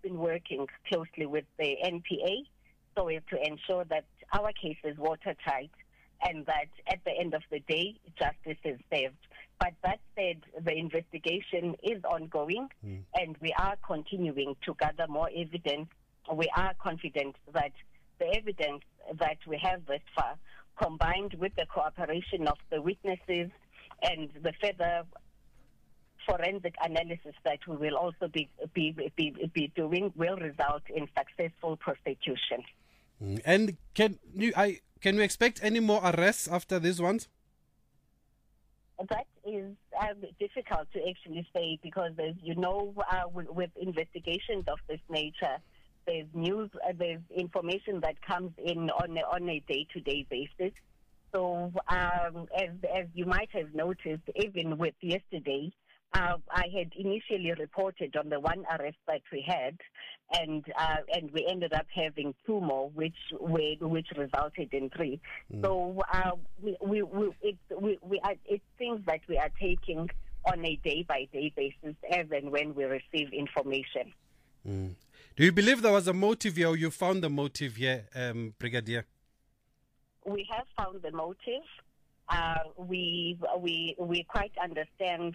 been working closely with the NPA so as to ensure that our case is watertight and that at the end of the day, justice is served. But that said, the investigation is ongoing and we are continuing to gather more evidence. We are confident that the evidence that we have thus far, combined with the cooperation of the witnesses and the further forensic analysis that we will also be doing, will result in successful prosecution. And can we expect any more arrests after these ones? That is difficult to actually say because, as you know, with investigations of this nature, there's news, there's information that comes in on a day-to-day basis. So, as you might have noticed, even with yesterday, I had initially reported on the one arrest that we had, and we ended up having two more, which resulted in three. So it's things that we are taking on a day-by-day basis as and when we receive information. Do you believe there was a motive here, or you found the motive here, Brigadier? We have found the motive. We quite understand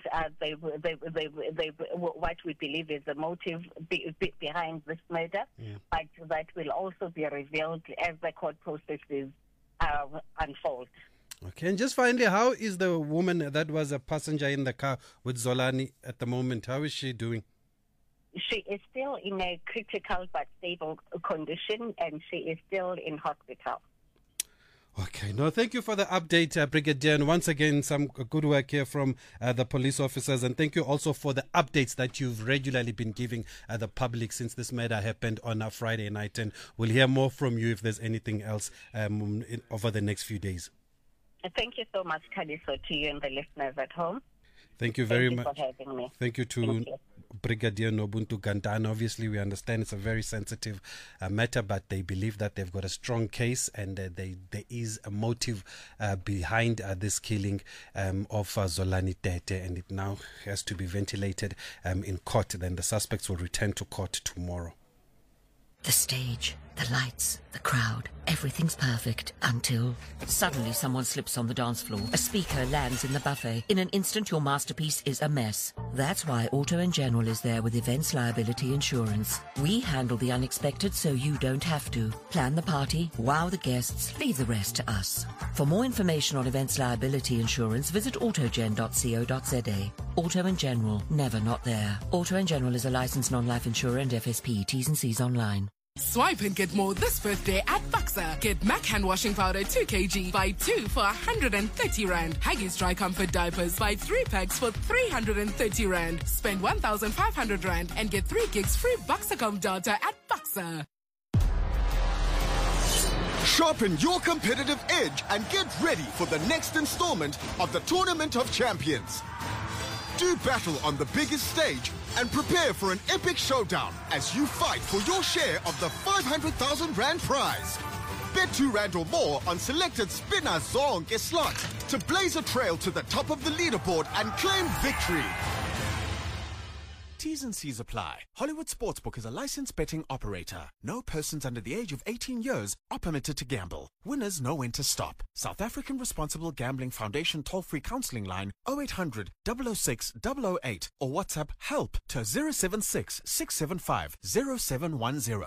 what we believe is the motive behind this murder, but that will also be revealed as the court processes unfold. Okay, and just finally, how is the woman that was a passenger in the car with Zolani at the moment? How is she doing? She is still in a critical but stable condition, and she is still in hospital. Okay, no, thank you for the update, Brigadier. And once again, some good work here from the police officers. And thank you also for the updates that you've regularly been giving the public since this murder happened on a Friday night. And we'll hear more from you if there's anything else over the next few days. Thank you so much, Kaliso, to you and the listeners at home. Thank you very much. Thank you for having me. Thank you to Brigadier Nobuntu Gantana. Obviously, we understand it's a very sensitive matter, but they believe that they've got a strong case and there is a motive behind this killing of Zolani Tete, and it now has to be ventilated in court. Then the suspects will return to court tomorrow. The stage, the lights, the crowd, everything's perfect until suddenly someone slips on the dance floor. A speaker lands in the buffet. In an instant, your masterpiece is a mess. That's why Auto & General is there with Events Liability Insurance. We handle the unexpected so you don't have to. Plan the party, wow the guests, leave the rest to us. For more information on Events Liability Insurance, visit autogen.co.za. Auto & General, never not there. Auto & General is a licensed non-life insurer and FSP. T's and C's online. Swipe and get more this birthday at Buxa. Get MAC hand washing powder 2 kg, buy 2 for 130 Rand. Haggis Dry Comfort diapers, buy 3 packs for 330 Rand. Spend 1,500 Rand and get 3 gigs free Buxacom data at Buxa. Sharpen your competitive edge and get ready for the next installment of the Tournament of Champions. Do battle on the biggest stage and prepare for an epic showdown as you fight for your share of the 500,000 Rand prize. Bet 2 Rand or more on selected Spinner Zonke slots to blaze a trail to the top of the leaderboard and claim victory. T's and C's apply. Hollywood Sportsbook is a licensed betting operator. No persons under the age of 18 years are permitted to gamble. Winners know when to stop. South African Responsible Gambling Foundation toll-free counseling line 0800 006 008 or WhatsApp HELP to 076 675 0710.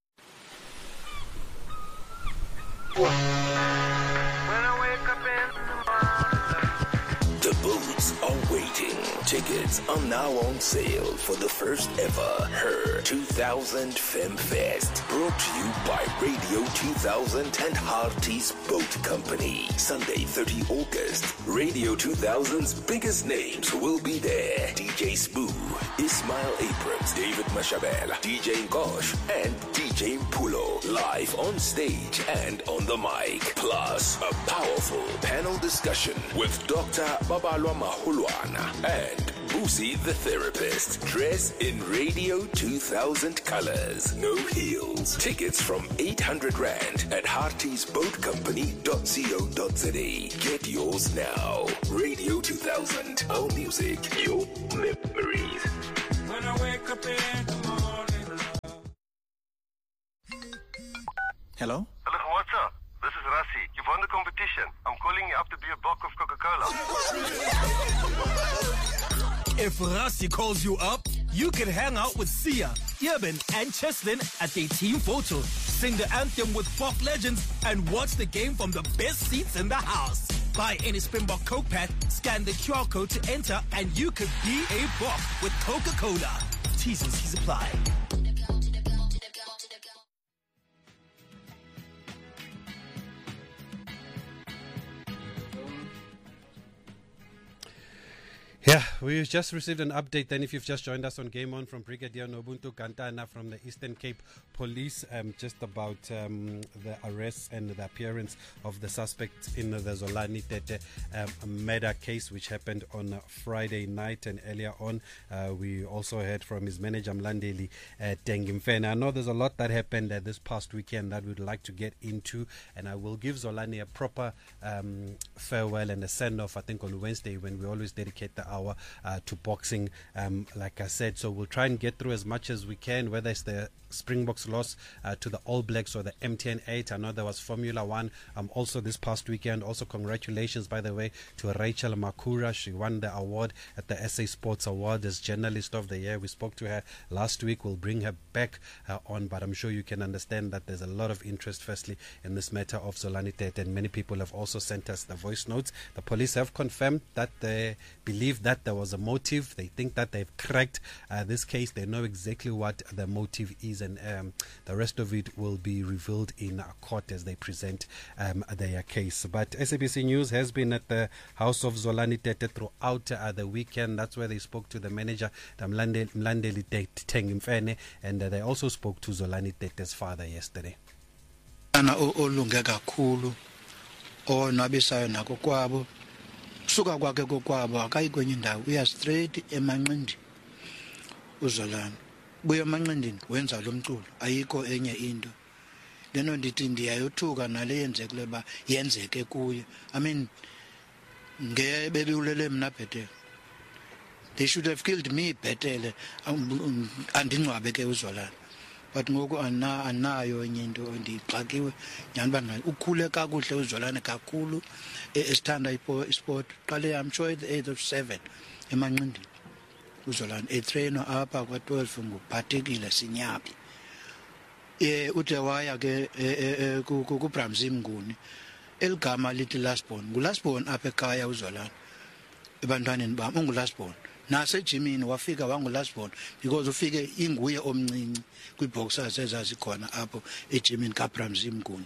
The boats are waiting. Tickets are now on sale for the first ever Her 2000 Femme Fest. Brought to you by Radio 2000 and Harties Boat Company. Sunday, 30 August. Radio 2000's biggest names will be there. DJ Spoo, Ismail Abrams, David Mashabel, DJ Gosh, and DJ Pulo. Live on stage and on the mic. Plus, a powerful panel discussion with Dr. Babalwa Mahulwana and Busi the therapist. Dress in Radio 2000 colors. No heels. Tickets from 800 Rand at hartiesboatcompany.co.za. Get yours now. Radio 2000. Our music, your memories. When I wake up in the morning. Hello? Hello, what's up? This is Rasi. You've won the competition. I'm calling you up to be a block of Coca-Cola. If Rasi calls you up, you can hang out with Sia, Irben, and Cheslin at their team photo, sing the anthem with pop legends, and watch the game from the best seats in the house. Buy any Springbok Coke pack, scan the QR code to enter, and you could be a Bok with Coca-Cola. T's and C's apply. Yeah, we just received an update then if you've just joined us on Game On from Brigadier Nobuntu Gantana from the Eastern Cape Police, just about the arrest and the appearance of the suspect in the Zolani Tete murder case, which happened on Friday night. And earlier on, we also heard from his manager, Mlandeli Tengimfene. I know there's a lot that happened this past weekend that we'd like to get into, and I will give Zolani a proper farewell and a send-off, I think, on Wednesday, when we always dedicate the hour to boxing, like I said. So we'll try and get through as much as we can, whether it's the Springboks loss to the All Blacks or the MTN 8. I know there was Formula 1 also this past weekend. Also, congratulations, by the way, to Rachel Makura. She won the award at the SA Sports Award as Journalist of the Year. We spoke to her last week. We'll bring her back on, but I'm sure you can understand that there's a lot of interest, firstly, in this matter of Zolani Tete, and many people have also sent us the voice notes. The police have confirmed that they believe that there was a motive. They think that they've cracked this case. They know exactly what the motive is, and the rest of it will be revealed in court as they present their case. But SABC News has been at the house of Zolani Tete throughout the weekend. That's where they spoke to the manager, Mlandeli Tengimfene, and they also spoke to Zolani Tete's father yesterday. Suka kwakhe kokwabo akayi kwenye indawo uya straight emanqindi uZolani buya emanqindini wenza lo mculo ayikho enye into leno ndithi ndiyayothuka nale yenzekile ba yenzeke kuye. I mean ngebebe ulele mina bhetele, they should have killed me bhetele andingcwabe ke uZolani, but ngoku anayo enye into ndixakiwe nyani bana ukhule kakuhle uZolani kakhulu esithanda isport. Qale I'm sure at the age of 7 emanqindini uZolani etrainer apha kwa 12 nguphathekile sinyabi uthe waya ke ku Bramzim Nguni eligama lithi Lastborn nguLastborn apha ekhaya uZolani ebantwaneni bami unguLastborn nase Jimini wafika wanguLastborn because ufike inguye omncinci kwiboxers ezazikhona apho eJimini kaBramzim Nguni.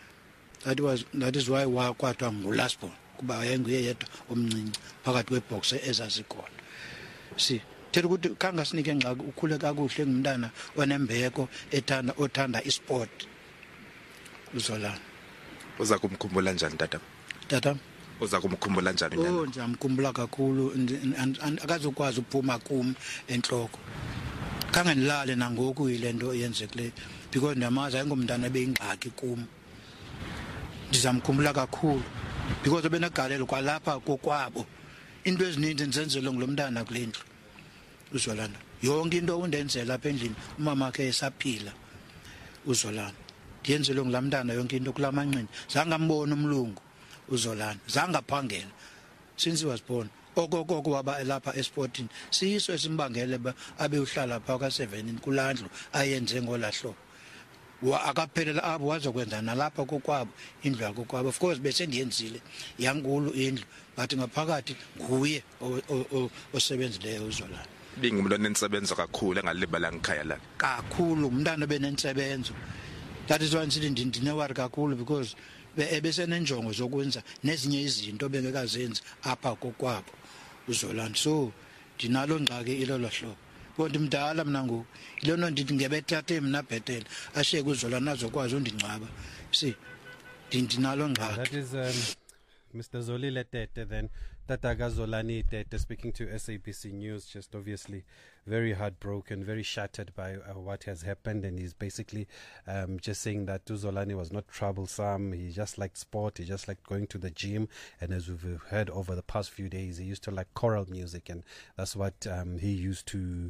That is why wakwathiwa nguLastborn kuba wayenguye yedwa omncinci phakathi kweboxer ezazikhona. See, thetha ukuthi kangasinike ngxaki ukhule kakuhle ngumntana onembeko othanda isport uZolani. Uza kumkhumbula njani tata? Uza kumkhumbula njani nyana? Ndiyamkhumbula kakhulu akazukwazi ukuphuma kum enhloko. Kangenilale nangoku yile nto yenzekileyo because ndiyamazi ayingomntana ebeyingxaki kum. Ndizamkhumbula kakhulu because benegalelo kwalapha kokwabo. Into ezininzi ndizenzele ngilomntana kule ndlu uZolani. Yonke into undenzela apha endlini umama wakhe esaphila uZolani. Ndiyenzele ngilamntana yonke into kulamanqindi. Zangambona umlungu uZolani. Zangaphangela since he was born. Okokoko waba lapha esportini. Siyiso esimbangele abe uhlala pha ka7 kulandlu ayenze ngolahlo. Akaphelela abo wazokwenza nalapha kokwabo indlu yakokwabo. Of course bese ndiyenzile yankulu indlu but ngaphakathi nguye osebenzileyo uZolani. Bingumntwana ensebenza kakhulu engalibala ngikhaya la. Kakhulu umntana benensebenzo. That is why ngithi ndinewari kakhulu because besenenjongo zokwenza nezinye izinto bengekazenzi apha kokwabo uZolani. So dinalo ngxaki ilolo hlobo. Kodwa mdala mina ngoku ilona ndithi ngebethathe mina bhetele asheke uZolani azokwazi undingcwaba. See, dinalo ngxaki. That is Mr. Zolile Tete then, Tata Zolani Tete speaking to SABC News, just obviously very heartbroken, very shattered by what has happened, and he's basically just saying that Zolani was not troublesome. He just liked sport. He just liked going to the gym, and as we've heard over the past few days, he used to like choral music, and that's what he used to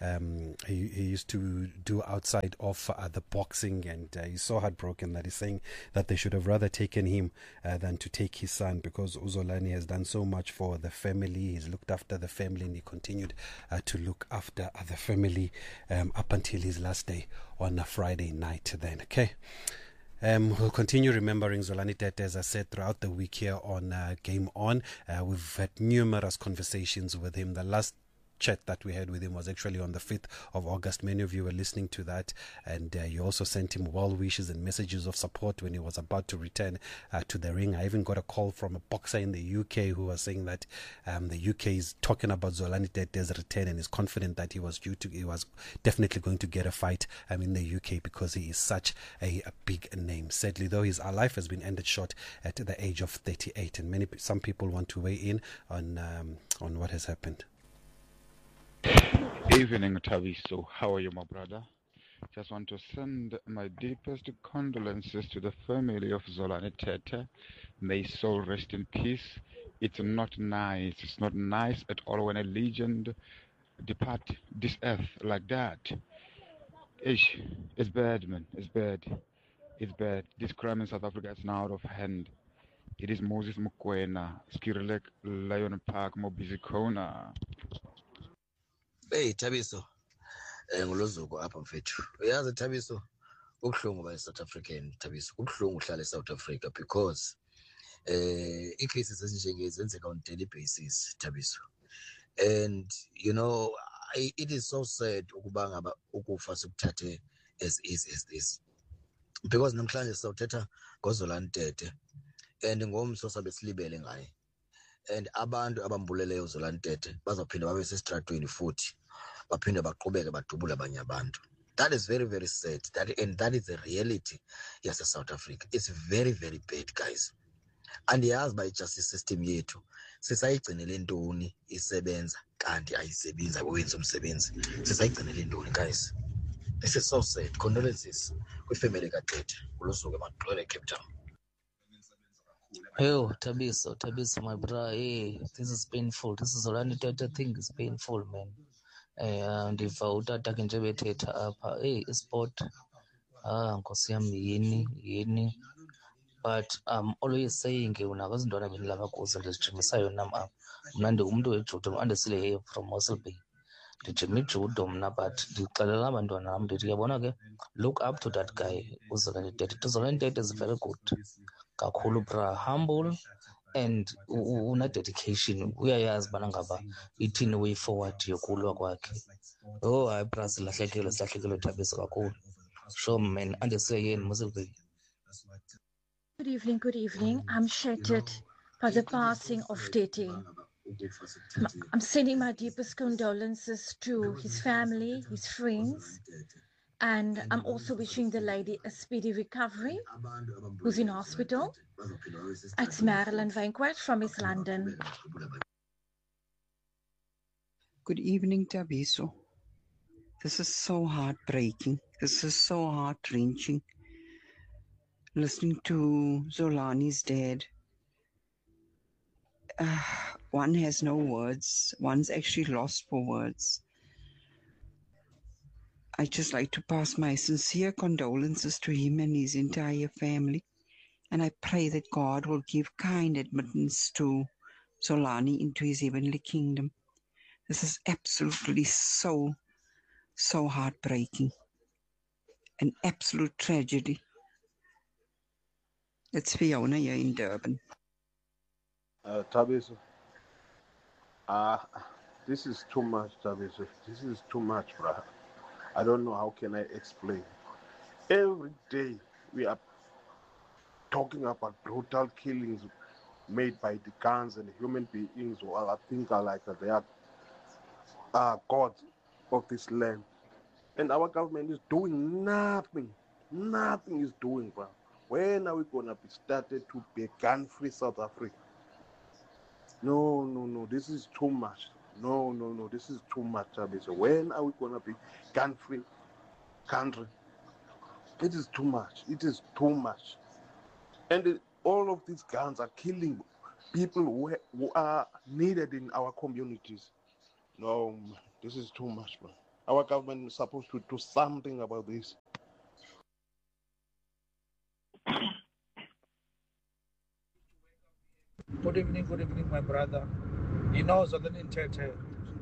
do outside of the boxing. And he's so heartbroken that he's saying that they should have rather taken him than to take his son, because Uzolani has done so much for the family. He's looked after the family, and he continued to look after the family up until his last day on a Friday night then. Okay. We'll continue remembering Zolani Tete, as I said, throughout the week here on Game On. We've had numerous conversations with him. The last chat that we had with him was actually on the 5th of August. Many of you were listening to that, and you also sent him well wishes and messages of support when he was about to return to the ring. I even got a call from a boxer in the UK who was saying that the UK is talking about Zolani Tete's return and is confident that he was definitely going to get a fight in the UK because he is such a big name. Sadly, though, his life has been ended short at the age of 38, and some people want to weigh in on what has happened. Evening, Tabiso. How are you, my brother? Just want to send my deepest condolences to the family of Zolani Tete. May his soul rest in peace. It's not nice. It's not nice at all when a legend depart this earth like that. It's bad, man. It's bad. It's bad. This crime in South Africa is now out of hand. It is Moses Mukwena, Skirlek Lion Park, Mobizikona. Hey Thabiso, ngulozuko apha mfethu. Uyazi Thabiso, kubuhlungu ba South African Thabiso. Kubuhlungu uhlala eSouth Africa because i-cases ezinjengezi zenzeka on daily basis Thabiso. And you know, it is so sad ukuba ngaba ukufa sikuthathe as is. Because namhlanje sawuthetha ngoZolani Tete and ngomso sabe silibele ngaye. And abantu abambuleleyo uZolani Tete bazophinda babe sesitratweni futhi. That is very, very sad. That is the reality. Yes, South Africa. It's very, very bad, guys. And yazi by justice system yethu sisayigcinele ntoni isebenza kanti ayisebenza wenza umsebenzi. Sisayigcinele ntoni, guys. This is so sad. Condolences kwifamily kaTete kulosuku eMagxolo eCape Town. Yo, Tabiso, my brother. Hey, this is painful. This is Zolani Tete thing is painful, man. Ndiva utata nje bethetha apha isport nkosi yam yini but always saying unabazintwana benilapha kuzo ndizijimisayo nam apha mna ndingumntu wejudo andisile here from Mossel Bay ndijima ijudo mna but ndixelela abantwana nam ndithi yabona ke look up to that guy uZolani Tete. uZolani Tete is very good kakhulu bra, humble and una-dedication. Uyayazi bana ngaba ithini way forward yokulwa kwakhe. Oh hayi bra, silahlekile Thabiso kakhulu. Sure man, andisiye yini Mossel Bay. Good evening. I'm shattered by the passing of Tete. I'm sending my deepest condolences to his family, his friends, and I'm also wishing the lady a speedy recovery who's in hospital. It's Marilyn Vanquist from East London. Good evening, Thabiso. This is so heartbreaking. This is so heart-wrenching. Listening to Zolani's dad. One has no words. One's actually lost for words. I'd just like to pass my sincere condolences to him and his entire family. And I pray that God will give kind admittance to Zolani into his heavenly kingdom. This is absolutely so heartbreaking. An absolute tragedy. It's Fiona here in Durban. Thabiso, this is too much, Thabiso. This is too much, brother. I don't know how can I explain. Every day we are talking about brutal killings made by the guns and human beings who I think are like that. They are gods of this land. And our government is doing nothing. Nothing is doing, bro. When are we going to be started to be gun-free South Africa? No. This is too much. No. This is too much, Tabiso. When are we going to be gun-free country? It is too much. It is too much. And all of these guns are killing people who are needed in our communities. No, this is too much, man. Our government is supposed to do something about this. Good evening, my brother. You know, Zolani Tete,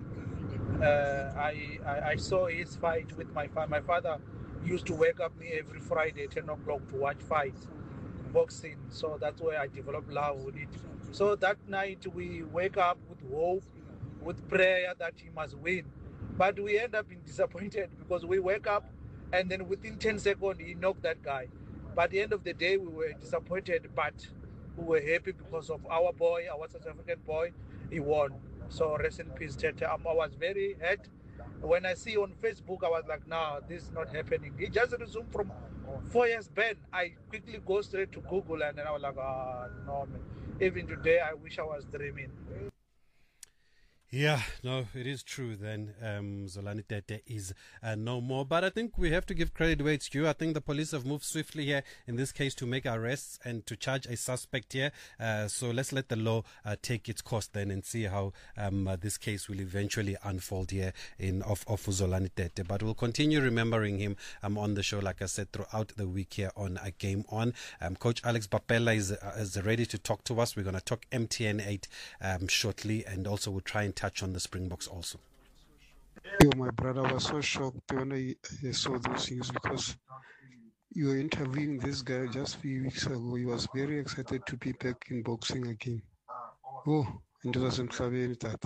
I saw his fight with my father. My father used to wake up me every Friday, 10 o'clock, to watch fights, boxing. So that's where I developed love with it. So that night we wake up with hope, with prayer that he must win. But we end up being disappointed because we wake up and then within 10 seconds he knocked that guy. But at the end of the day, we were disappointed, but we were happy because of our boy, our South African boy, he won. So rest in peace, Tete. I was very hurt. When I see on Facebook, I was like, no, this is not happening. He just resumed from 4 years ban. I quickly go straight to Google and then I was like, no, man. Even today, I wish I was dreaming. Yeah, no, it is true then. Zolani Tete is no more. But I think we have to give credit where it's due. I think the police have moved swiftly here in this case to make arrests and to charge a suspect here. So let's let the law take its course then and see how this case will eventually unfold here of Zolani Tete. But we'll continue remembering him on the show, like I said, throughout the week here on Game On. Coach Alex Bapela is ready to talk to us. We're going to talk MTN 8 shortly, and also we'll try and touch on the Springboks also. Yo, my brother, I was so shocked when I saw those things because you were interviewing this guy just a few weeks ago. He was very excited to be back in boxing again. Oh, and it wasn't Fabian that.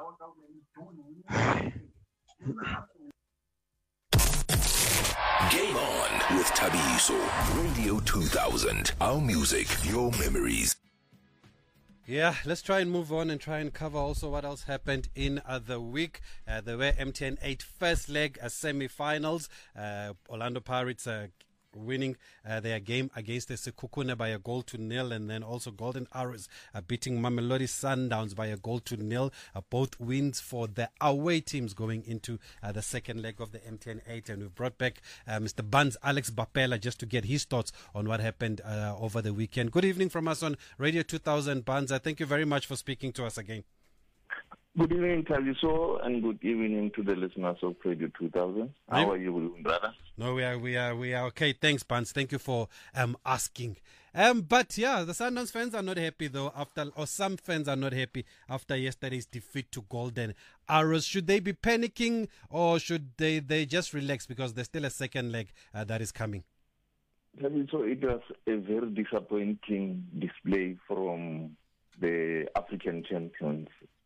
Game On with Tabiso. Radio 2000. Our music, your memories. Yeah, let's try and move on and try and cover also what else happened in the week. There were MTN 8 first leg semi-finals. Orlando Pirates winning their game against the Sekhukhune by 1-0, and then also Golden Arrows beating Mamelodi Sundowns by 1-0. Both wins for the away teams going into the second leg of the MTN 8. And we've brought back Mr. Buns, Alex Bapela, just to get his thoughts on what happened over the weekend. Good evening from us on Radio 2000, Buns. Thank you very much for speaking to us again. Good evening, Taviso, and good evening to the listeners of Radio 2000. How are you, brother? No, we are okay. Thanks, Buns. Thank you for asking. But yeah, the Sundowns fans are not happy though. Some fans are not happy after yesterday's defeat to Golden Arrows. Should they be panicking or should they just relax because there's still a second leg that is coming? Taviso, it was a very disappointing display from the African champions.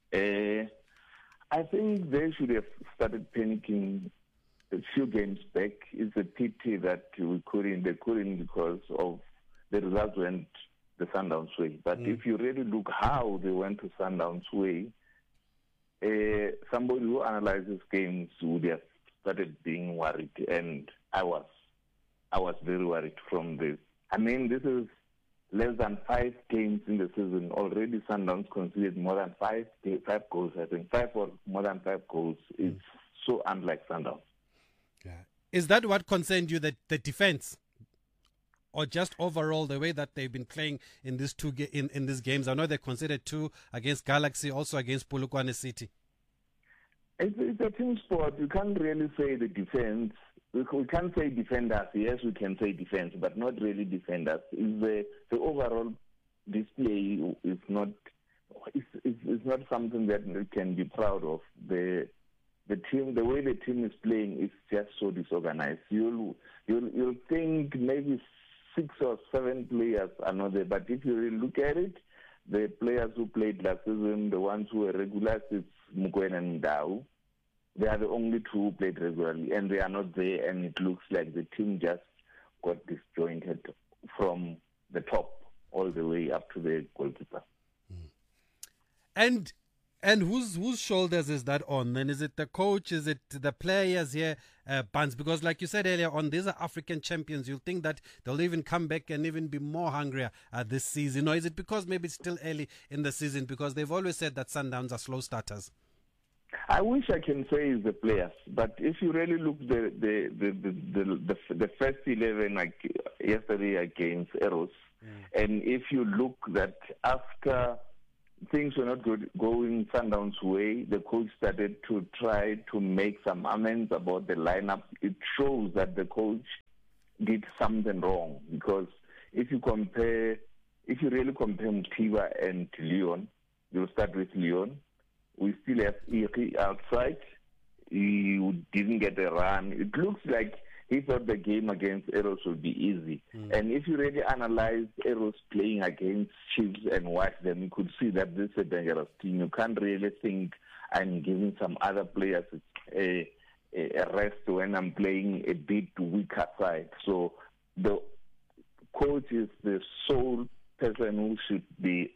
I think they should have started panicking a few games back. It's a pity that they couldn't because of the results went the Sundowns way. But if you really look how they went to Sundowns way, somebody who analyzes games would have started being worried, and I was very worried from this. I mean, this is less than 5 games in the season. Already Sundowns conceded more than 5 goals, I think. 5 or more than 5 goals. It's so unlike Sundowns. Yeah. Is that what concerned you, the defense? Or just overall the way that they've been playing in these in these games? I know they conceded 2 against Galaxy, also against Polokwane City. It's a team sport. You can't really say the defense. We can't say defenders. Yes, we can say defense, but not really defenders. The overall display is not something that we can be proud of. The team, the way the team is playing is just so disorganized. You'll think maybe 6 or 7 players are not there, but if you really look at it, the players who played last season, the ones who were regulars, it's Mukwena and Ndau. They are the only 2 who played regularly, and they are not there, and it looks like the team just got disjointed from the top all the way up to the goalkeeper. And whose shoulders is that on? Then is it the coach? Is it the players here, Buns? Because like you said earlier on, these are African champions. You'll think that they'll even come back and even be more hungrier this season. Or is it because maybe it's still early in the season? Because they've always said that Sundowns are slow starters. I wish I can say it's the players, but if you really look the first 11 like yesterday against Eros, and if you look that after things were not going Sundowns' way, the coach started to try to make some amends about the lineup. It shows that the coach did something wrong, because if you really compare Mutiba and Leon, you'll start with Leon. We still have Iri outside. He didn't get a run. It looks like he thought the game against Eros would be easy. And if you really analyze Eros playing against Chiefs and watch them, you could see that this is a dangerous team. You can't really think I'm giving some other players a rest when I'm playing a bit weaker side. So the coach is the sole person who should be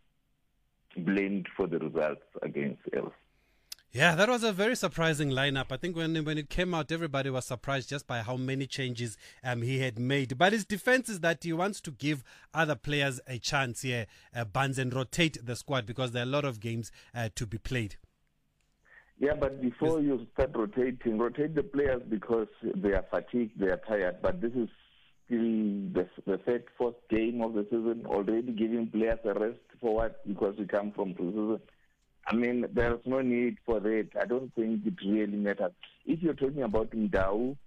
blamed for the results against Eros. Yeah, that was a very surprising lineup. I think when it came out, everybody was surprised just by how many changes he had made. But his defense is that he wants to give other players a chance here, Buns, and rotate the squad, because there are a lot of games to be played. Yeah, but before you start rotating, rotate the players because they are fatigued, they are tired. But this is still the third, fourth game of the season, already giving players a rest for what? Because we come from pre-season. I mean, there's no need for that. I don't think it really matters. If you're talking about Ndau,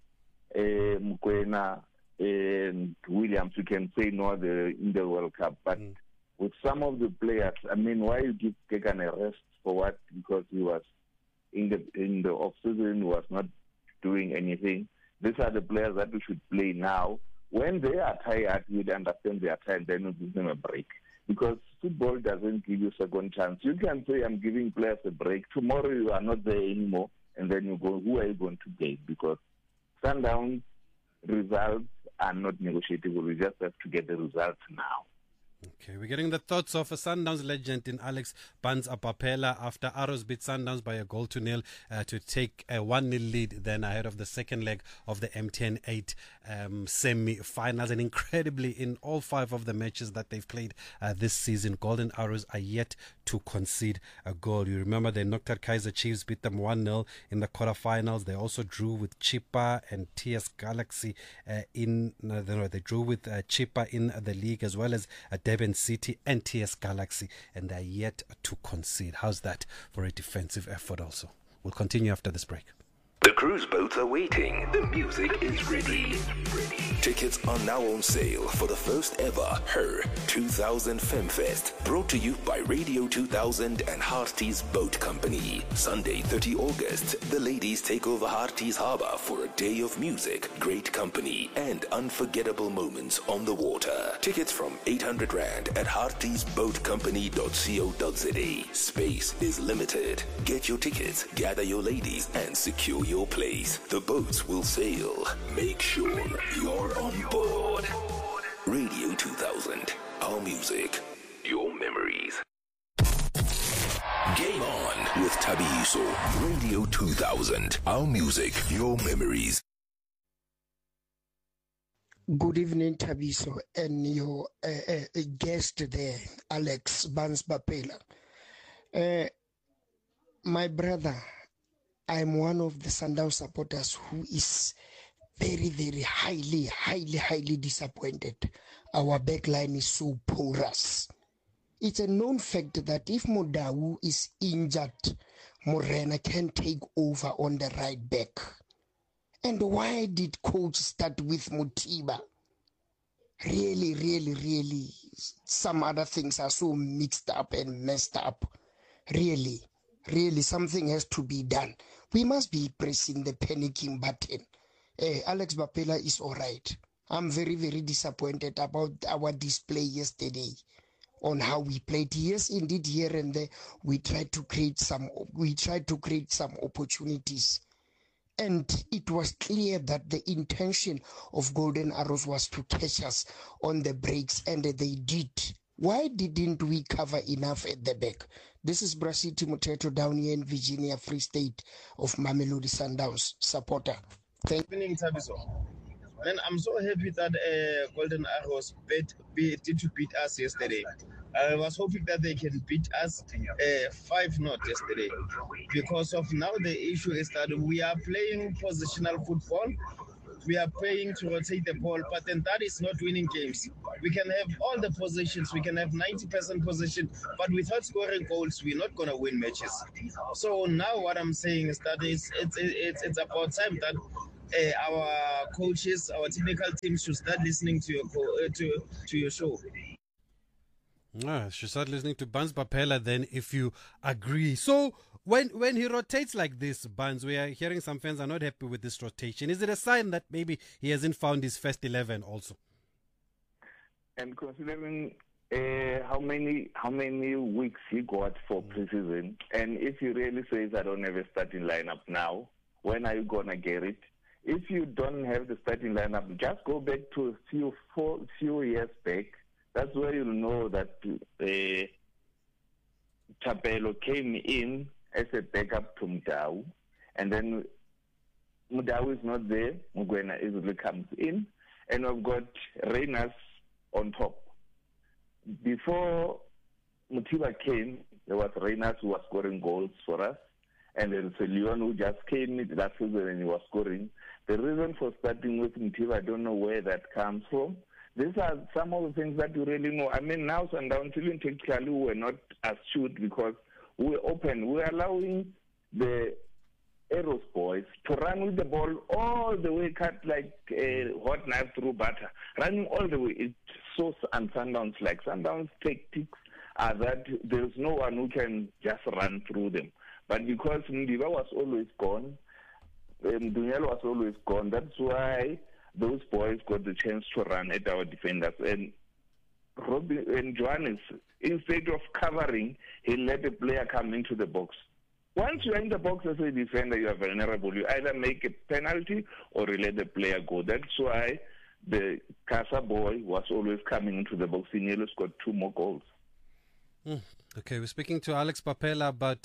Mukwena, and Williams, you can say no in the World Cup. But with some of the players, I mean, why you give Kegan a rest for what? Because he was in the off-season, he was not doing anything. These are the players that we should play now. When they are tired, you'd understand they are tired, then you give them a break. Because football doesn't give you second chance. You can say, I'm giving players a break. Tomorrow you are not there anymore, and then you go, who are you going to get? Because Sundowns results are not negotiable. We just have to get the results now. Okay, we're getting the thoughts of a Sundowns legend in Alex Buns Apapela after Arrows beat Sundowns by a 1-0 to take a 1-0 lead then ahead of the second leg of the MTN 8 semi-finals. And incredibly, in all 5 of the matches that they've played this season, Golden Arrows are yet to concede a goal. You remember they knocked out Kaizer Chiefs, beat them 1-0 in the quarterfinals. They also drew with Chippa and TS Galaxy they drew with Chippa in the league, as well as Durban City and TS Galaxy, and they're yet to concede. How's that for a defensive effort also? We'll continue after this break. The cruise boats are waiting. The music is ready. Tickets are now on sale for the first ever Her 2000 FemFest, brought to you by Radio 2000 and Hearties Boat Company. Sunday, 30 August, the ladies take over Hearties Harbour for a day of music, great company, and unforgettable moments on the water. Tickets from 800 Rand at heartiesboatcompany.co.za. Space is limited. Get your tickets, gather your ladies, and secure your place. The boats will sail. Make sure you're on board. Radio 2000. Our music. Your memories. Game on with Tabiso. Radio 2000. Our music. Your memories. Good evening, Tabiso, and your guest there, Alex Buns Apapela. My brother, I'm one of the Sundowns supporters who is very, very highly disappointed. Our backline is so porous. It's a known fact that if Modawu is injured, Morena can take over on the right back. And why did coach start with Mutiba? Really, some other things are so mixed up and messed up. Really, something has to be done. We must be pressing the panicking button. Alex Apapela is all right. I'm very, very disappointed about our display yesterday on how we played. Yes, indeed, here and there we tried to create some opportunities. And it was clear that the intention of Golden Arrows was to catch us on the breaks, and they did. Why didn't we cover enough at the back? This is Brasiti Muteto down here in Virginia, Free State of Mamelodi Sundowns supporter. Good evening, Tabiso. Man, I'm so happy that Golden Arrows did to beat us yesterday. I was hoping that they can beat us 5-0 yesterday. Because of now the issue is that we are playing positional football. We are playing to rotate the ball, but then that is not winning games. We can have all the positions, we can have 90% position, but without scoring goals, we're not going to win matches. So now what I'm saying is that it's about time that our coaches, our technical teams should start listening to your show. Should start listening to Buns Papela then, if you agree. So when he rotates like this, Buns, we are hearing some fans are not happy with this rotation. Is it a sign that maybe he hasn't found his first 11 also? And considering how many weeks he got for preseason, and if he really says I don't have a starting lineup now, when are you gonna get it? If you don't have the starting lineup, just go back to a few years back. That's where you'll know that Chapelo came in as a backup to Mudau, and then Mudau is not there, Mugwena easily comes in, and we've got Reyners on top. Before Mutiba came, there was Reyners who was scoring goals for us, and there is a Leon who just came in last season and he was scoring. The reason for starting with Mutiba, I don't know where that comes from. These are some of the things that you really know. I mean, now Sundowns, even technically, we're not astute because we're open. We're allowing the Arrows boys to run with the ball all the way, cut like a hot knife through butter. Running all the way. It's so Sundowns like. Sundowns tactics are that there's no one who can just run through them. But because Ndiba was always gone, Dunyalo was always gone, that's why those boys got the chance to run at our defenders. And Robin and Johannes, instead of covering, he let the player come into the box. Once you're in the box as a defender, you are vulnerable. You either make a penalty or you let the player go. That's why the Casa boy was always coming into the box. He nearly scored 2 more goals. Okay, we're speaking to Alex Papela about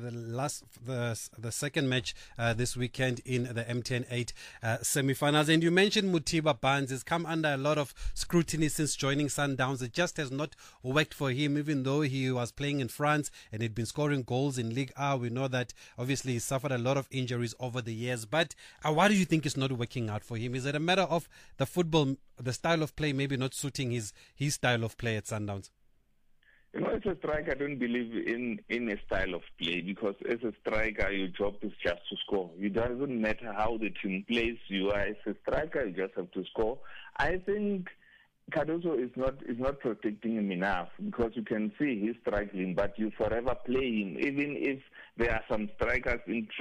the second match this weekend in the MTN 8 semi-finals. And you mentioned Mutiba Buns has come under a lot of scrutiny since joining Sundowns. It just has not worked for him, even though he was playing in France and he'd been scoring goals in Ligue A. We know that obviously he suffered a lot of injuries over the years. But why do you think it's not working out for him? Is it a matter of the football, the style of play maybe not suiting his style of play at Sundowns? You know, as a striker, I don't believe in a style of play because as a striker, your job is just to score. It doesn't matter how the team plays. You are as a striker, you just have to score. I think Cardoso is not protecting him enough because you can see he's struggling, but you forever play him. Even if there are some strikers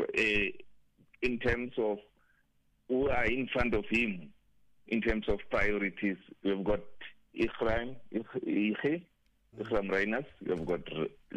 in terms of who are in front of him, in terms of priorities, we've got Ikram Reyners, you've got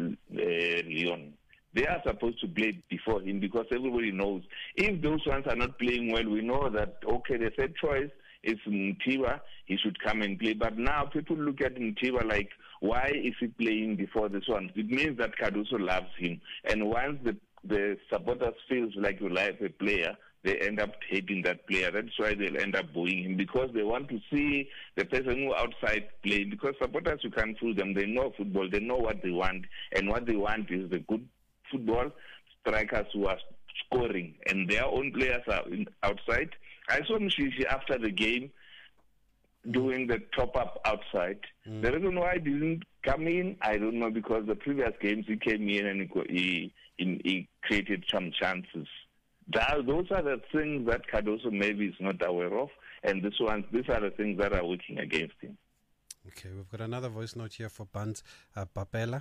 Leon. They are supposed to play before him because everybody knows if those ones are not playing well, we know that, okay, the third choice is Mutiba, he should come and play. But now people look at Mutiba like, why is he playing before this one? It means that Cardoso loves him. And once the supporters feels like you like a player, they end up hating that player. That's why they'll end up booing him because they want to see the person who outside play. Because supporters, you can't fool them. They know football. They know what they want. And what they want is the good football strikers who are scoring. And their own players are outside. I saw Mshishi after the game doing the top-up outside. The reason why he didn't come in, I don't know, because the previous games he came in and he created some chances. Those are the things that Cardoso maybe is not aware of, and these are the things that are working against him. Okay, we've got another voice note here for Buns Papela.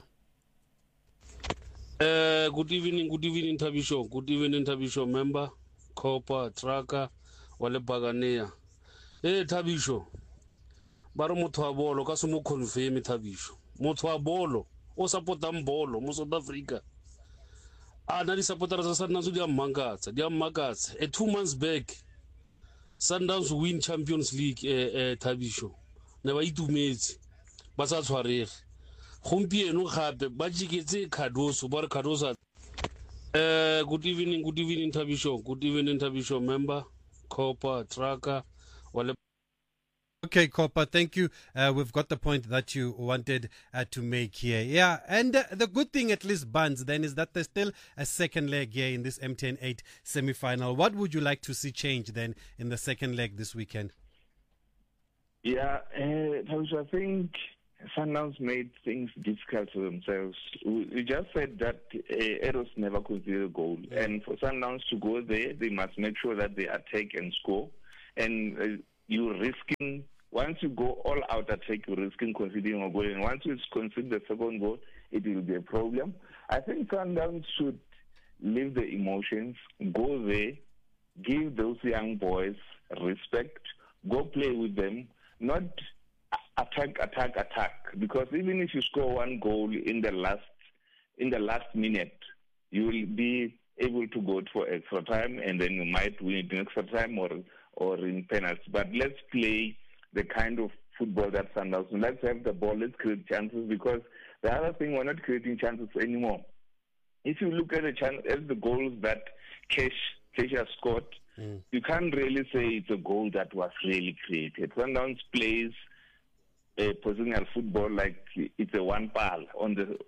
Good evening, Tabisho. Good evening, Tabisho member, Copa, Tracker, Wale Baganea. Hey, Tabisho. Baro motho wa bolo ka se mo confirm Tabisho. Motho wa bolo o supporta mbolo mo South Africa. Na di supporters sa Sundowns di makatsa. 2 months back Sundowns win Champions League Tabisho. Ne ba itumetse ba sa tshwarege. Gompieno gape ba jiketse Cardoso ba re Cardoso. Good evening Tabisho. Good evening Tabisho member, Copa, Tracker, Wale. Okay, Copper, thank you. We've got the point that you wanted to make here. Yeah, and the good thing, at least, Buns, then, is that there's still a second leg here in this MTN 8 semi-final. What would you like to see change then in the second leg this weekend? Yeah, I think Sundowns made things difficult for themselves. We just said that Eros never conceded a goal. And for Sundowns to go there, they must make sure that they attack and score. And you're risking, once you go all out attack, you're risking conceding a goal. And once you concede the second goal, it will be a problem. I think Sundowns should leave the emotions, go there, give those young boys respect, go play with them, not attack. Because even if you score one goal in the last minute, you will be able to go for extra time, and then you might win it in extra time or in penalties. But let's play the kind of football that Sundowns. Let's have the ball, let's create chances, because the other thing, we're not creating chances anymore. If you look at the goals that Kesh has scored, you can't really say it's a goal that was really created. Sundowns plays positional football like it's a one pal on the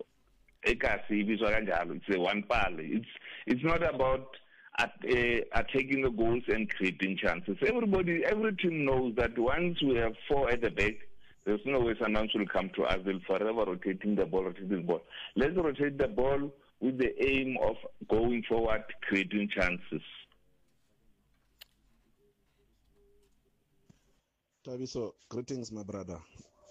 it's a one pal. It's not about attacking the goals and creating chances. Every team knows that once we have four at the back, there's no way Sundowns will come to us. They'll forever rotating the ball. Let's rotate the ball with the aim of going forward, creating chances. Tabiso, greetings, my brother.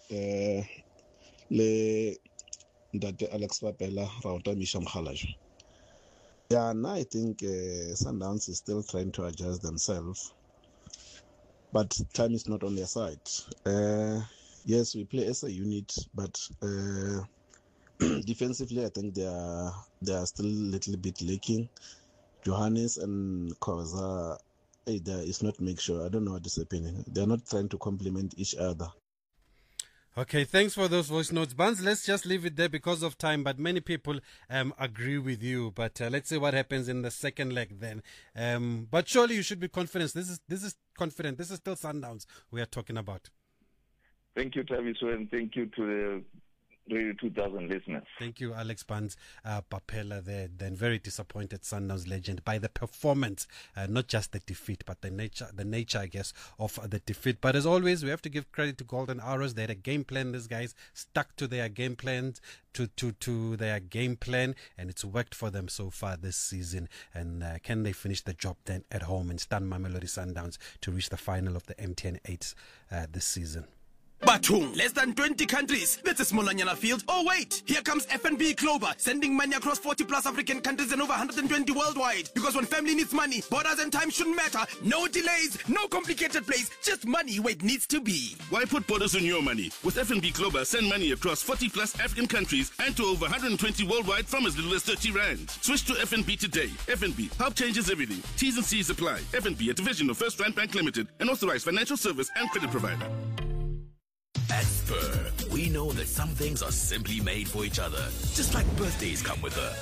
Le Ndate Alex Papela, Rauta Misham Khalaj. Yeah, now I think Sundowns is still trying to adjust themselves, but time is not on their side. Yes, we play as a unit, but defensively, I think they are still a little bit lacking. Johannes and Koza, there is not make sure. I don't know what is happening. They are not trying to complement each other. Okay, thanks for those voice notes. Buns, let's just leave it there because of time, but many people agree with you. But let's see what happens in the second leg then. But surely you should be confident. This is confident. This is still Sundowns we are talking about. Thank you, Taviso, and thank you to the Radio 2000 listeners. Thank you, Alex Buns Papela there. Then very disappointed Sundowns legend by the performance, not just the defeat, but the nature, I guess, of the defeat. But as always, we have to give credit to Golden Arrows. They had a game plan. These guys stuck to their game plans, to their game plan, and it's worked for them so far this season. And can they finish the job then at home and stun Mamelodi Sundowns to reach the final of the MTN 8 this season? Batung, less than 20 countries. That's a small field. Oh wait, here comes FNB Clover, sending money across 40 plus African countries and over 120 worldwide. Because when family needs money, borders and time shouldn't matter. No delays, no complicated plays, just money where it needs to be. Why put borders on your money? With FNB Clover, send money across 40 plus African countries and to over 120 worldwide from as little as 30 rand. Switch to FNB today. FNB, help changes everything. T's and C's apply. FNB, a division of First Rand Bank Limited, an authorized financial service and credit provider. At Spur, we know that some things are simply made for each other. Just like birthdays come with a...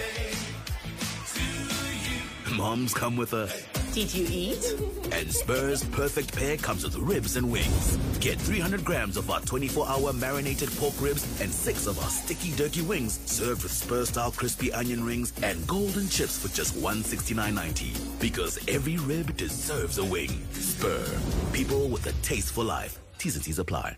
Moms come with a... Did you eat? And Spur's perfect pair comes with ribs and wings. Get 300 grams of our 24-hour marinated pork ribs and 6 of our sticky turkey wings served with Spur-style crispy onion rings and golden chips for just $169.90. Because every rib deserves a wing. Spur. People with a taste for life. T's and C's apply.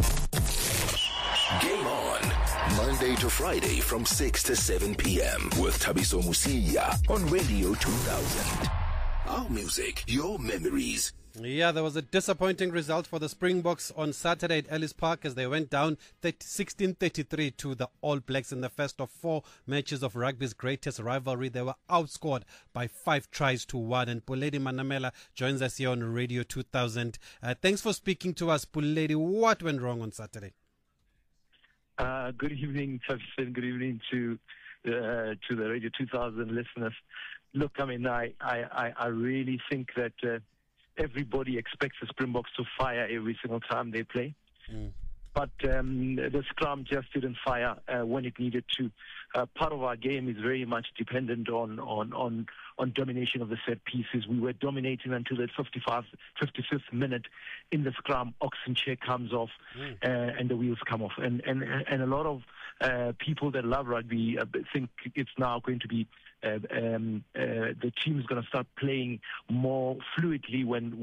Game on, Monday to Friday from 6 to 7 p.m. with Tabiso Musia on Radio 2000. Our music, your memories. Yeah, there was a disappointing result for the Springboks on Saturday at Ellis Park as they went down 16-33 to the All Blacks in the first of 4 matches of rugby's greatest rivalry. They were outscored by 5 tries to 1. And Puledi Manamela joins us here on Radio 2000. Thanks for speaking to us, Puledi. What went wrong on Saturday? Good evening, Tafson. Good evening to the Radio 2000 listeners. Look, I mean, I really think that everybody expects the Springboks to fire every single time they play. but the scrum just didn't fire when it needed to. Part of our game is very much dependent on domination of the set pieces. We were dominating until the 55th minute in the scrum. Oxenchair comes off and the wheels come off. And a lot of people that love rugby think it's now going to be the team is going to start playing more fluidly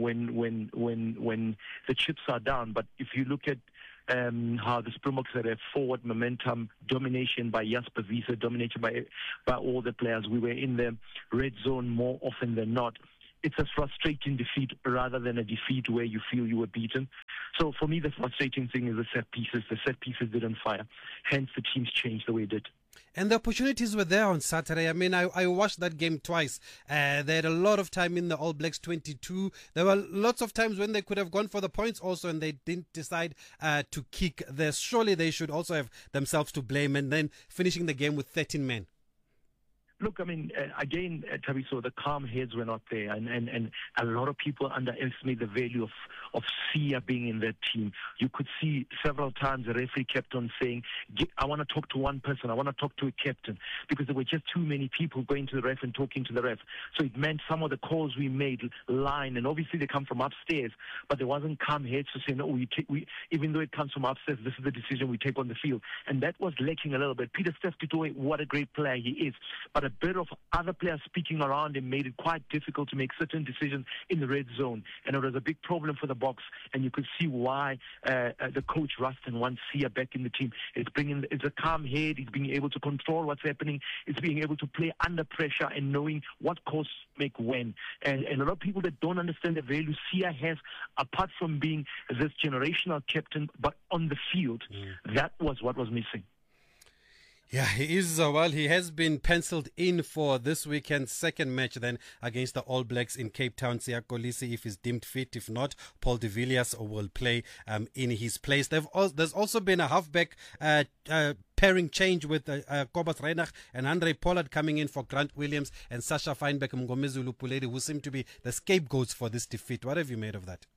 when the chips are down. But if you look at how the Springboks had a forward momentum, domination by Jasper Wiese, domination by all the players. We were in the red zone more often than not. It's a frustrating defeat rather than a defeat where you feel you were beaten. So for me, the frustrating thing is the set pieces. The set pieces didn't fire. Hence, the teams changed the way it did. And the opportunities were there on Saturday. I mean, I watched that game twice. They had a lot of time in the All Blacks 22. There were lots of times when they could have gone for the points also, and they didn't decide to kick there. Surely they should also have themselves to blame, and then finishing the game with 13 men. Look, I mean, again, Tabiso, the calm heads were not there, and a lot of people underestimate the value of Sia being in that team. You could see several times the referee kept on saying, I want to talk to one person, I want to talk to a captain, because there were just too many people going to the ref and talking to the ref. So it meant some of the calls we made line, and obviously they come from upstairs, but there wasn't calm heads to say, no, even though it comes from upstairs, this is the decision we take on the field. And that was lacking a little bit. Peter Steph Tutoe, what a great player he is, but a bit of other players speaking around him made it quite difficult to make certain decisions in the red zone, and it was a big problem for the Boks. And you could see why the coach Ruston wants Sia back in the team. It's a calm head. He's being able to control what's happening. It's being able to play under pressure and knowing what calls make when. And a lot of people that don't understand the value Sia has, apart from being this generational captain, but on the field, that was what was missing. Yeah, he is. Well, he has been penciled in for this weekend's second match then against the All Blacks in Cape Town. Siya Kolisi, if he's deemed fit. If not, Paul de Villiers will play in his place. There's also been a halfback pairing change with Kobus Reinach and Andre Pollard coming in for Grant Williams and Sasha Feinberg and Mngomezulu Puledi, who seem to be the scapegoats for this defeat. What have you made of that?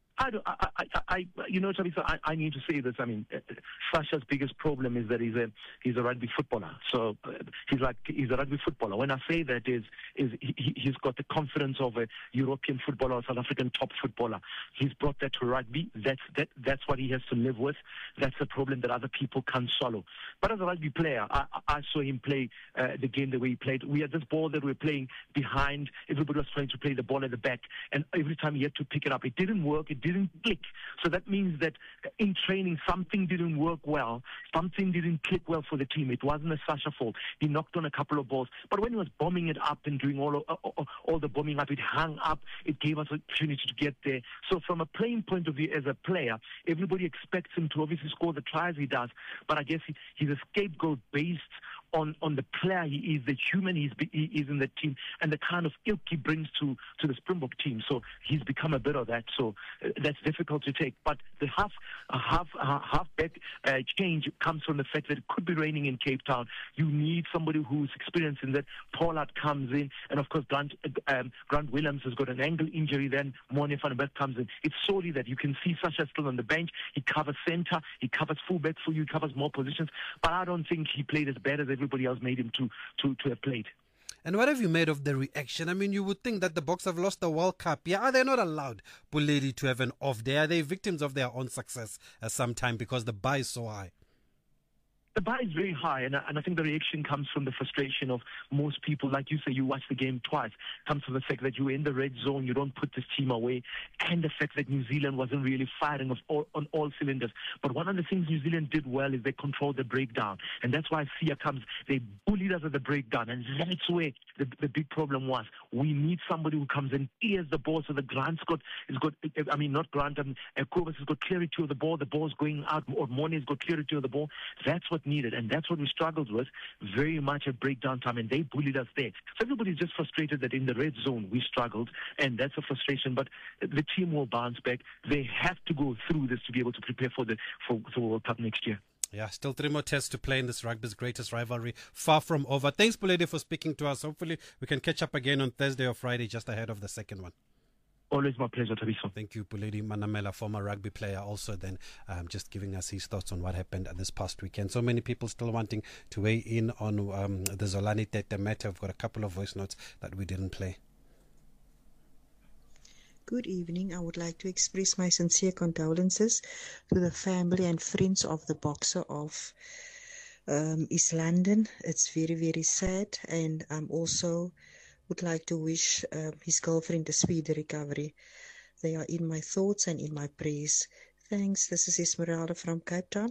You know, Tabitha, I need to say this. I mean, Sasha's biggest problem is that he's a rugby footballer. So he's a rugby footballer. When I say that he's got the confidence of a European footballer or South African top footballer. He's brought that to rugby. That's what he has to live with. That's a problem that other people can't swallow. But as a rugby player, I saw him play the game the way he played. We had this ball that we were playing behind. Everybody was trying to play the ball at the back, and every time he had to pick it up, it didn't work. It didn't click. So that means that in training, something didn't work well. Something didn't click well for the team. It wasn't a Sasha fault. He knocked on a couple of balls. But when he was bombing it up and doing all the bombing up, it hung up. It gave us an opportunity to get there. So from a playing point of view as a player, everybody expects him to obviously score the tries he does. But I guess he's a scapegoat based on the player he is, the human he is in the team, and the kind of ilk he brings to the Springbok team. So he's become a bit of that. So that's difficult to take. But the halfback change comes from the fact that it could be raining in Cape Town. You need somebody who's experienced in that. Pollard comes in, and of course Grant Williams has got an ankle injury. Then Mone van der Berg comes in. It's solely that you can see Sasha still on the bench. He covers center, he covers fullback for you, he covers more positions. But I don't think he played as bad as everybody else made him to have played. And what have you made of the reaction? I mean, you would think that the Boks have lost the World Cup. Yeah, are they not allowed, Puledi, to have an off day? Are they victims of their own success sometime because the bar is so high? The bar is very high, and I think the reaction comes from the frustration of most people. Like you say, you watch the game twice. Comes from the fact that you're in the red zone, you don't put this team away, and the fact that New Zealand wasn't really firing on all cylinders. But one of the things New Zealand did well is they controlled the breakdown, and that's why Sia comes. They bullied us at the breakdown, and that's where the big problem was. We need somebody who comes and clears the ball so that Kobus has got clarity of the ball. The ball's going out, or Mone's got clarity of the ball. That's what needed, and that's what we struggled with very much at breakdown time, and they bullied us there. So everybody's just frustrated that in the red zone we struggled, and that's a frustration, but the team will bounce back. They have to go through this to be able to prepare for the World Cup next year. Yeah, still 3 more tests to play in this rugby's greatest rivalry, far from over. Thanks, Puledi, for speaking to us. Hopefully we can catch up again on Thursday or Friday just ahead of the second one. Always my pleasure, Tabiso. Thank you, Puledi Manamela, former rugby player, also then just giving us his thoughts on what happened this past weekend. So many people still wanting to weigh in on the Zolani Tete matter. We've got a couple of voice notes that we didn't play. Good evening. I would like to express my sincere condolences to the family and friends of the boxer of East London. It's very, very sad, and also would like to wish his girlfriend a speedy recovery. They are in my thoughts and in my prayers. Thanks. This is Esmeralda from Cape Town.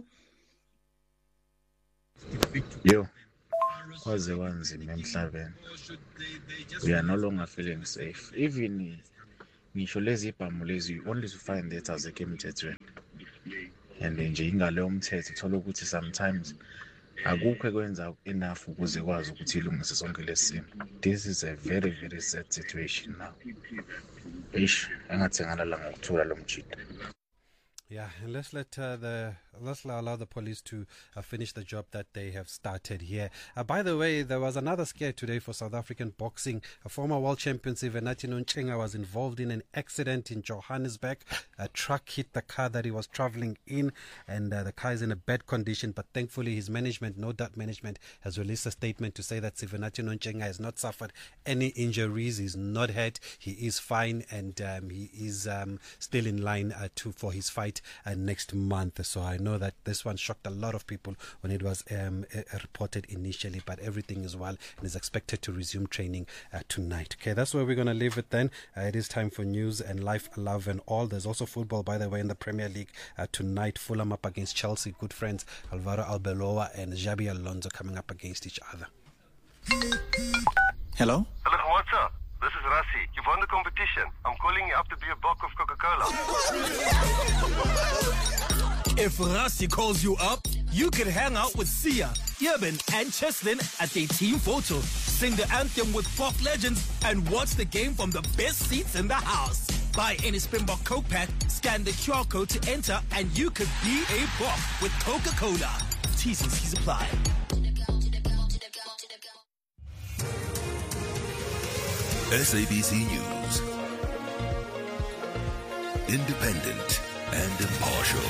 Yo, what's the ones in Memhlaven? We are no longer feeling safe. Even ngisho lezi ibhamu lezi, you only to find that as a game emthethweni. And nje ingaleyo mthetho uthola ukuthi sometimes akukho ekwenza enough ukuze kwazi ukuthi ilungise sonke lesimo. This is a very, very sad situation now. Engathi ngalala ngokuthula lo mjito. Yeah, and let's allow the police to finish the job that they have started here. By the way, there was another scare today for South African boxing. A former world champion, Sivenati Nontshenga, was involved in an accident in Johannesburg. A truck hit the car that he was traveling in, and the car is in a bad condition. But thankfully, his management, No Doubt Management, has released a statement to say that Sivenati Nontshenga has not suffered any injuries. He's not hurt. He is fine, and he is still in line for his fight next month. So I know that this one shocked a lot of people when it was reported initially, but everything is well and is expected to resume training tonight. Okay, that's where we're going to leave it then. It is time for news and life, love and all. There's also football, by the way, in the Premier League tonight. Fulham up against Chelsea. Good friends Alvaro Arbeloa and Xabi Alonso coming up against each other. Hello? Hello, what's up? This is Rassi. You've won the competition. I'm calling you up to be a box of Coca-Cola. If Rassi calls you up, you can hang out with Sia, Irvin, and Cheslin at their team photo, sing the anthem with Pop Legends, and watch the game from the best seats in the house. Buy any Springbok Coke pack, scan the QR code to enter, and you could be a Pop with Coca-Cola. T's and C's apply. SABC News. Independent and impartial.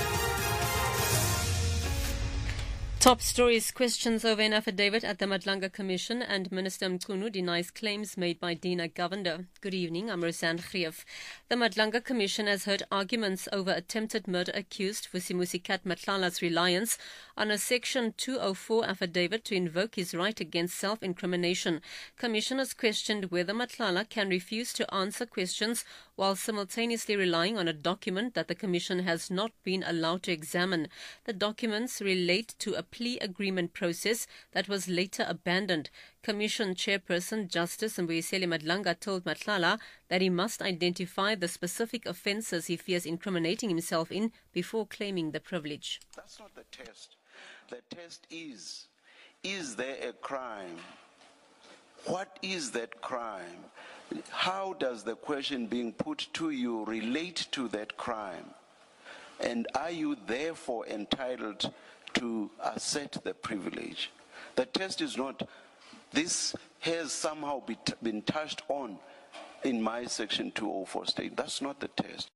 Top stories: questions over an affidavit at the Madlanga Commission, and Minister Mchunu denies claims made by Dina Govender. Good evening, I'm Rosanne Greef. The Madlanga Commission has heard arguments over attempted murder accused Vusimusikat Matlala's reliance on a Section 204 affidavit to invoke his right against self-incrimination. Commissioners questioned whether Matlala can refuse to answer questions while simultaneously relying on a document that the Commission has not been allowed to examine. The documents relate to a plea agreement process that was later abandoned. Commission Chairperson Justice Mbuyiseli Madlanga told Matlala that he must identify the specific offences he fears incriminating himself in before claiming the privilege. That's not the test. The test is there a crime? What is that crime? How does the question being put to you relate to that crime? And are you therefore entitled to assert the privilege? The test is not, this has somehow been touched on in my Section 204 state. That's not the test.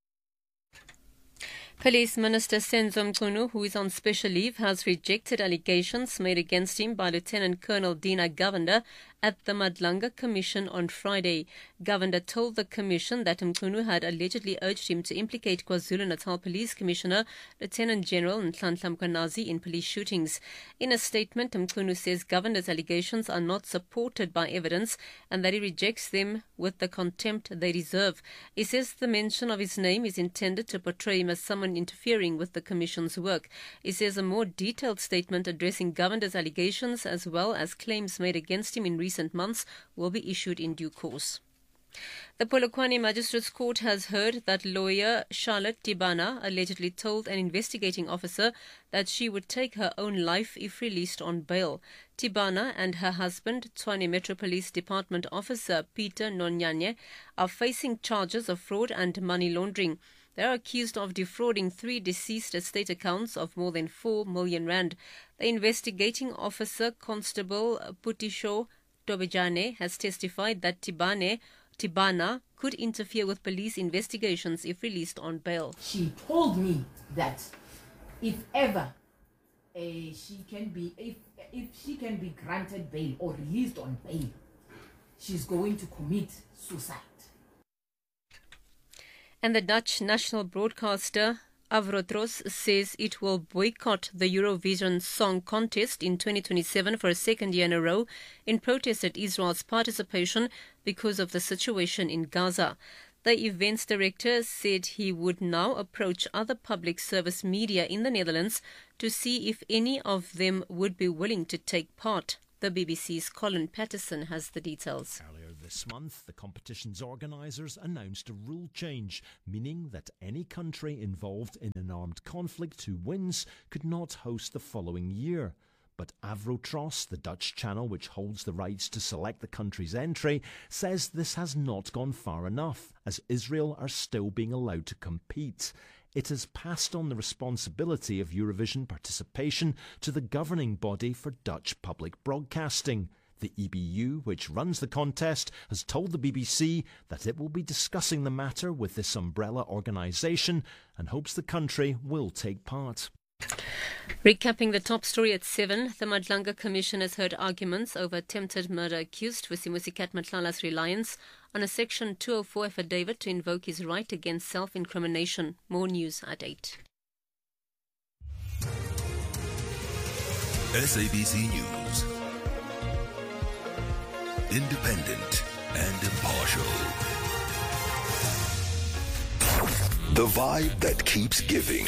Police Minister Senzo Mchunu, who is on special leave, has rejected allegations made against him by Lieutenant Colonel Dina Govender at the Madlanga Commission on Friday. Govender told the Commission that Mchunu had allegedly urged him to implicate KwaZulu-Natal Police Commissioner Lieutenant General Nhlanhla Mkhwanazi in police shootings. In a statement, Mchunu says Govender's allegations are not supported by evidence and that he rejects them with the contempt they deserve. He says the mention of his name is intended to portray him as someone interfering with the Commission's work. He says a more detailed statement addressing Govender's allegations as well as claims made against him in recent months will be issued in due course. The Polokwane Magistrates Court has heard that lawyer Charlotte Tibana allegedly told an investigating officer that she would take her own life if released on bail. Tibana and her husband, Tshwane Metro Police Department officer Peter Nonyanye, are facing charges of fraud and money laundering. They are accused of defrauding 3 deceased estate accounts of more than 4 million rand. The investigating officer, Constable Putisho Tobejane, has testified that Tibane Tibana could interfere with police investigations if released on bail. She told me that if ever she can be granted bail or released on bail, she's going to commit suicide. And the Dutch national broadcaster Avrotros says it will boycott the Eurovision Song Contest in 2027 for a second year in a row in protest at Israel's participation because of the situation in Gaza. The events director said he would now approach other public service media in the Netherlands to see if any of them would be willing to take part. The BBC's Colin Patterson has the details. Earlier this month, the competition's organisers announced a rule change, meaning that any country involved in an armed conflict who wins could not host the following year. But Avrotros, the Dutch channel which holds the rights to select the country's entry, says this has not gone far enough, as Israel are still being allowed to compete. It has passed on the responsibility of Eurovision participation to the governing body for Dutch public broadcasting. The EBU, which runs the contest, has told the BBC that it will be discussing the matter with this umbrella organisation and hopes the country will take part. Recapping the top story at 7, the Madlanga Commission has heard arguments over attempted murder accused Vusimusi Matlala's reliance on a Section 204 affidavit to invoke his right against self-incrimination. More news at 8. SABC News. Independent and impartial. The vibe that keeps giving.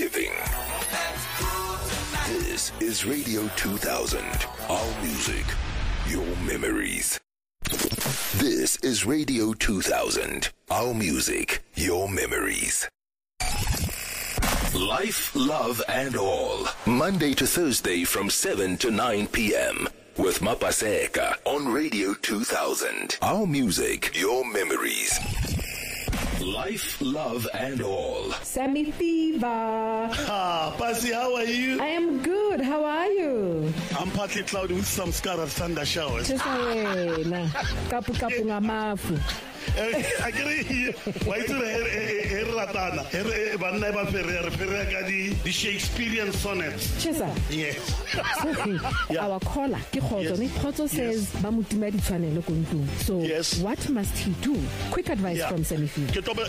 This is Radio 2000. Our music, your memories. This is Radio 2000. Our music, your memories. Life, love, and all. Monday to Thursday from 7 to 9 p.m. with Mapaseka on Radio 2000. Our music, your memories. Life, love, and all. Sammy Fever. Ah, Pasi, how are you? I am good. How are you? I'm partly cloudy with some scattered thunder showers. Kapu ngamafu. I can hear. Why is it Ratana? The Shakespearean sonnets. Chesa. Yes. Our caller, Kikhoto says, so yes. What must he do? Quick advice from Semifi.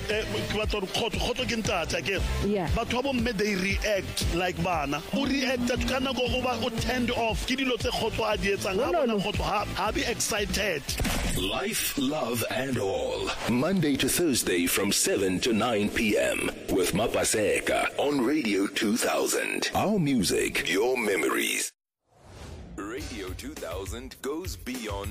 Yeah. But how may they react like Bana? Who react that can go over or tend off? I'll be excited. Life, love, and all. Monday to Thursday from 7 to 9 p.m. with Mapaseka on Radio 2000. Our music, your memories. Radio 2000 goes beyond